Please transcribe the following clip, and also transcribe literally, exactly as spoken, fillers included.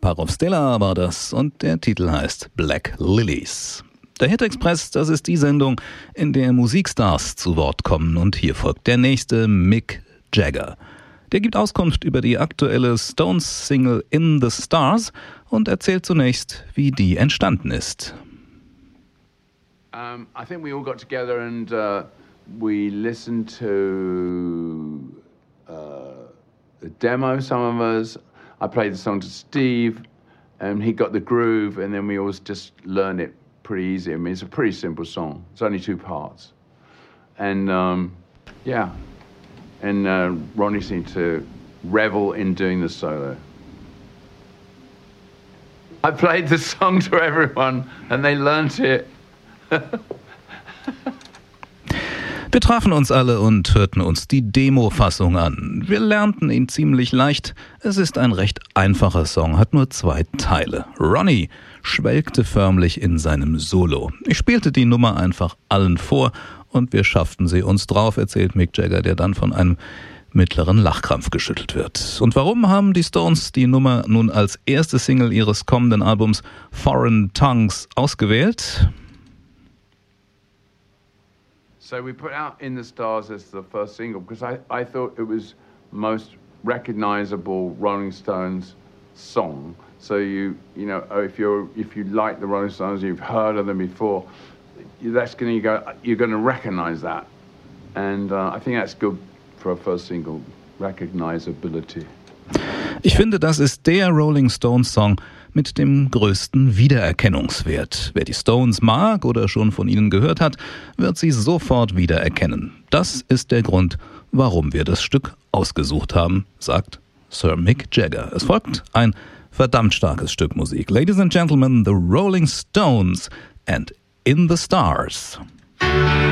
Parov Stelar war das und der Titel heißt Black Lilies. Der Hit Express, das ist die Sendung, in der Musikstars zu Wort kommen, und hier folgt der nächste, Mick Jagger. Der gibt Auskunft über die aktuelle Stones-Single In the Stars und erzählt zunächst, wie die entstanden ist. Um, I think we all got together and uh, we listened to uh, the demo, some of us. I played the song to Steve and he got the groove, and then we all just learned it pretty easy. I mean, it's a pretty simple song. It's only two parts. And um, yeah, and uh, Ronnie seemed to revel in doing the solo. I played the song to everyone and they learnt it. Wir trafen uns alle und hörten uns die Demo-Fassung an. Wir lernten ihn ziemlich leicht. Es ist ein recht einfacher Song, hat nur zwei Teile. Ronnie schwelgte förmlich in seinem Solo. Ich spielte die Nummer einfach allen vor und wir schafften sie uns drauf, erzählt Mick Jagger, der dann von einem mittleren Lachkrampf geschüttelt wird. Und warum haben die Stones die Nummer nun als erste Single ihres kommenden Albums Foreign Tongues ausgewählt? So we put out In the Stars as the first single because I, I thought it was most recognizable Rolling Stones song. So you you know if you're if you like the Rolling Stones, you've heard of them before, that's going to go you're going to recognize that, and uh, I think that's good for a first single, recognizability. Ich finde, das ist der Rolling Stones Song mit dem größten Wiedererkennungswert. Wer die Stones mag oder schon von ihnen gehört hat, wird sie sofort wiedererkennen. Das ist der Grund, warum wir das Stück ausgesucht haben, sagt Sir Mick Jagger. Es folgt ein verdammt starkes Stück Musik. Ladies and Gentlemen, the Rolling Stones and In the Stars.